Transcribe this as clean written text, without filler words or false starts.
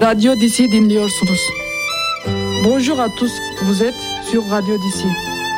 Radyo DC dinliyorsunuz. Bonjour à tous, vous êtes sur Radio DC.